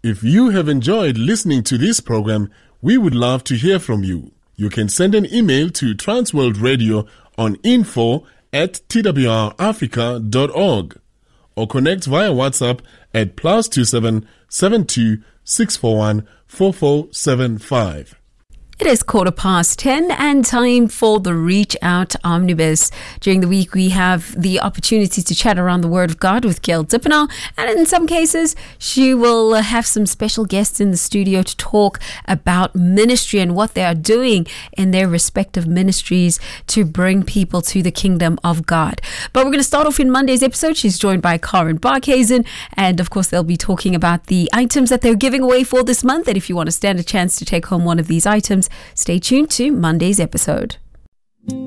If you have enjoyed listening to this program, we would love to hear from you. You can send an email to Transworld Radio on info@twrafrica.org or connect via WhatsApp at +27 72 641 4475. It is 10:15 and time for the Reach Out Omnibus. During the week, we have the opportunity to chat around the Word of God with Gail Dippenau, and in some cases, she will have some special guests in the studio to talk about ministry and what they are doing in their respective ministries to bring people to the kingdom of God. But we're going to start off in Monday's episode. She's joined by Karen Barkhazen, and of course, they'll be talking about the items that they're giving away for this month. And if you want to stand a chance to take home one of these items, stay tuned to Monday's episode.